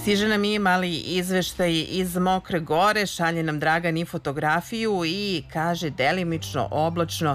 Stiže nam i mali izveštaj iz Mokre Gore, šalje nam Dragan i fotografiju i kaže delimično oblačno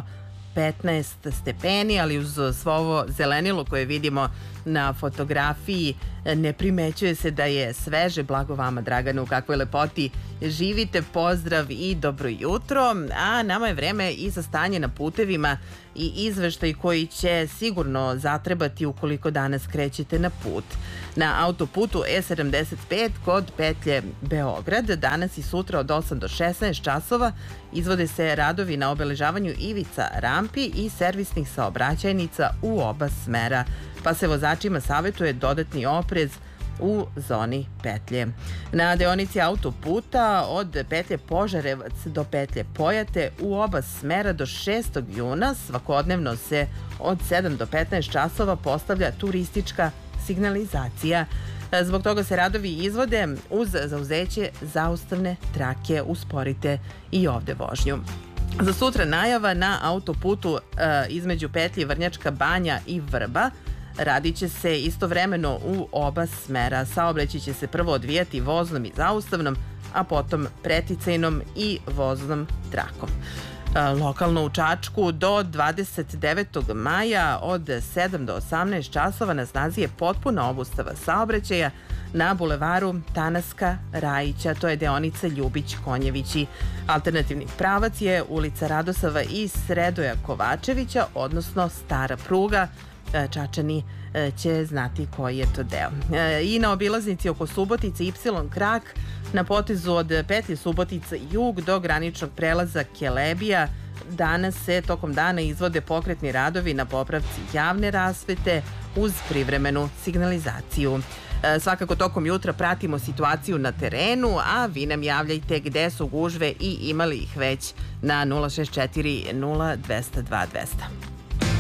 15 stepeni, ali uz svo ovo zelenilo koje vidimo na fotografiji ne primećuje se da je sveže. Blago vama, Dragane, u kakvoj lepoti živite. Pozdrav i dobro jutro. A nama je vreme i za stanje na putevima i izveštaj koji će sigurno zatrebati ukoliko danas krećete na put. Na autoputu E75 kod petlje Beograd danas i sutra od 8 do 16 časova izvode se radovi na obeležavanju ivica rampi i servisnih saobraćajnica u oba smera, pa se vozačima savjetuje dodatni oprez u zoni petlje. Na deonici autoputa od petlje Požarevac do petlje Pojate u oba smera do 6. juna svakodnevno se od 7 do 15 časova postavlja turistička signalizacija. Zbog toga se radovi izvode uz zauzeće zaustavne trake. Usporite i ovde vožnju. Za sutra najava na autoputu između petlje Vrnjačka Banja i Vrba. Radit će se istovremeno u oba smera. Saobraćaj će se prvo odvijati voznom i zaustavnom, a potom preticajnom i voznom trakom. Lokalno u Čačku do 29. maja od 7 do 18 časova na snazi je potpuna obustava saobraćaja na bulevaru Tanaska Rajića, to je deonica Ljubić-Konjevići. Alternativni pravac je ulica Radosava i Sredoja Kovačevića, odnosno stara pruga. Čačani će znati koji je to deo. I na obilaznici oko Subotice Y krak na potezu od petlje Subotica jug do graničnog prelaza Kelebija danas se tokom dana izvode pokretni radovi na popravci javne rasvete uz privremenu signalizaciju. Svakako tokom jutra pratimo situaciju na terenu, a vi nam javljajte gde su gužve i imali ih već na 064 0202 200.